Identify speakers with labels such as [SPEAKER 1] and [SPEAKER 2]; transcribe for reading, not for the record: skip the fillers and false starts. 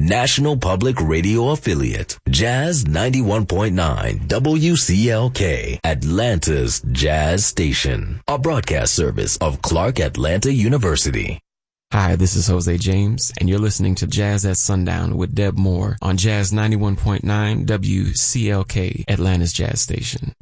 [SPEAKER 1] National Public Radio affiliate, Jazz 91.9 WCLK, Atlanta's Jazz Station, a broadcast service of Clark Atlanta University.
[SPEAKER 2] Hi, this is Jose James, and you're listening to Jazz at Sundown with Deb Moore on Jazz 91.9 WCLK, Atlanta's Jazz Station.